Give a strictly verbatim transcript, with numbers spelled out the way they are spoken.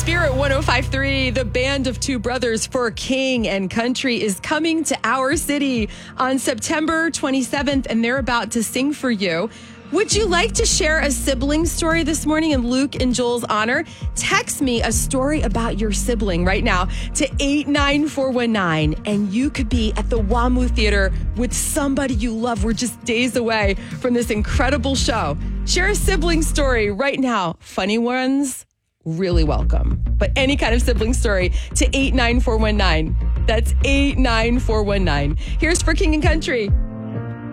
Spirit one oh five point three, the band of two brothers for King and Country is coming to our city on September twenty-seventh, and they're about to sing for you. Would you like to share a sibling story this morning in Luke and Joel's honor? Text me a story about your sibling right now to eight nine four one nine, and you could be at the WAMU Theater with somebody you love. We're just days away from this incredible show. Share a sibling story right now. Funny ones, really welcome. But any kind of sibling story to eight nine four one nine. That's eight nine four one nine. Here's For King and Country.